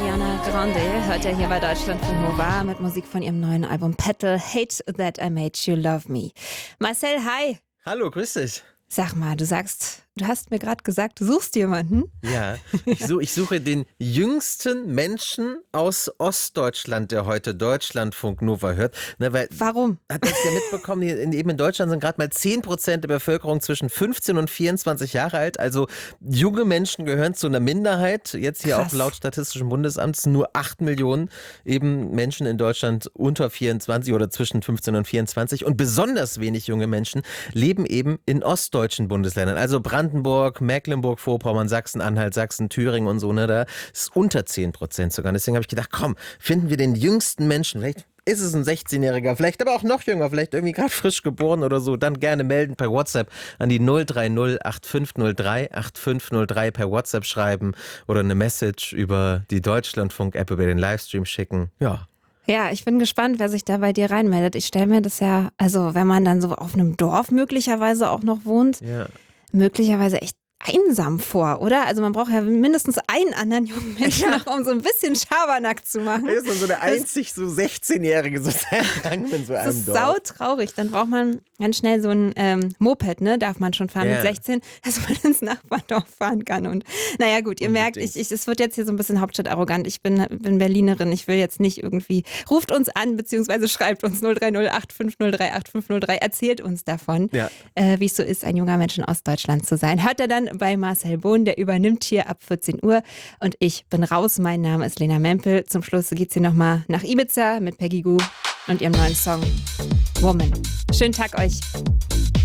Ariana Grande hört ihr hier bei Deutschlandfunk Nova mit Musik von ihrem neuen Album Petal, Hate That I Made You Love Me. Marcel, hi. Hallo, grüß dich. Sag mal, du hast mir gerade gesagt, du suchst jemanden. Ja, ich suche den jüngsten Menschen aus Ostdeutschland, der heute Deutschlandfunk Nova hört. Warum? Hat das ja mitbekommen, eben in Deutschland sind gerade mal 10% der Bevölkerung zwischen 15 und 24 Jahre alt. Also junge Menschen gehören zu einer Minderheit. Jetzt hier Krass. auch laut Statistischen Bundesamts nur 8 Millionen eben Menschen in Deutschland unter 24 oder zwischen 15 und 24. Und besonders wenig junge Menschen leben eben in ostdeutschen Bundesländern. Also Brandenburg, Mecklenburg-Vorpommern, Sachsen-Anhalt, Sachsen, Thüringen und so, ne, da ist unter 10% sogar. Deswegen habe ich gedacht, komm, finden wir den jüngsten Menschen. Vielleicht ist es ein 16-Jähriger, vielleicht aber auch noch jünger, vielleicht irgendwie gerade frisch geboren oder so. Dann gerne melden per WhatsApp an die 030 8503 8503 per WhatsApp schreiben oder eine Message über die Deutschlandfunk-App, über den Livestream schicken. Ja. Ja, ich bin gespannt, wer sich da bei dir reinmeldet. Ich stelle mir das ja, also wenn man dann so auf einem Dorf möglicherweise auch noch wohnt, Ja. möglicherweise echt einsam vor, oder? Also man braucht ja mindestens einen anderen jungen Menschen, um so ein bisschen Schabernack zu machen. Ist man so der einzig so 16-Jährige sozusagen in so Das einem ist Dorf. sautraurig. Dann braucht man ganz schnell so ein Moped, ne? Darf man schon fahren Ja. mit 16, dass man ins Nachbardorf fahren kann. Und naja gut, ihr merkt, es wird jetzt hier so ein bisschen hauptstadtarrogant. Ich bin Berlinerin, ich will jetzt nicht irgendwie, ruft uns an, beziehungsweise schreibt uns 030 8503 8503, erzählt uns davon, Ja. wie es so ist, ein junger Mensch in Ostdeutschland zu sein. Hört er dann bei Marcel Bohn, der übernimmt hier ab 14 Uhr und ich bin raus. Mein Name ist Lena Mempel. Zum Schluss geht's hier nochmal nach Ibiza mit Peggy Gou und ihrem neuen Song Woman. Schönen Tag euch.